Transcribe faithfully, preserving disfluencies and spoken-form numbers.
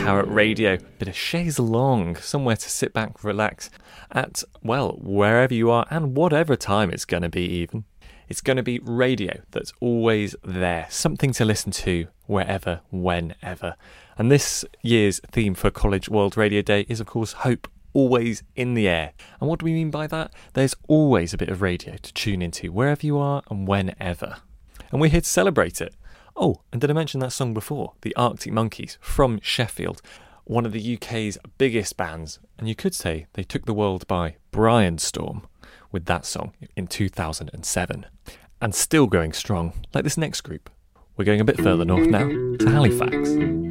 Carrot Radio, bit of chaise longue, somewhere to sit back, relax at, well, wherever you are and whatever time it's going to be even. It's going to be radio that's always there, something to listen to wherever, whenever. And this year's theme for College World Radio Day is, of course, hope always in the air. And what do we mean by that? There's always a bit of radio to tune into wherever you are and whenever. And we're here to celebrate it. Oh, and did I mention that song before? The Arctic Monkeys from Sheffield, one of the U K's biggest bands. And you could say they took the world by Brianstorm with that song in two thousand seven. And still going strong, like this next group. We're going a bit further north now, to Halifax.